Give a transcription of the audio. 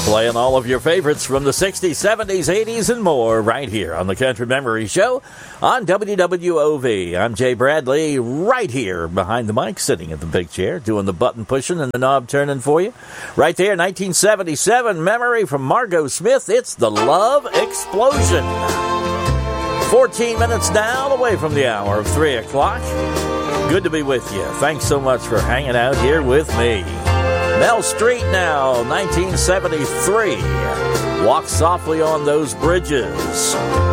Playing all of your favorites from the 60s, 70s, 80s, and more right here on the Country Memory Show on WWOV. I'm Jay Bradley, right here behind the mic, sitting in the big chair, doing the button pushing and the knob turning for you. Right there, 1977 memory from Margot Smith. It's the Love Explosion. 14 minutes now away from the hour of 3 o'clock. Good to be with you. Thanks so much for hanging out here with me. Mel Street now, 1973. Walk Softly on Those Bridges.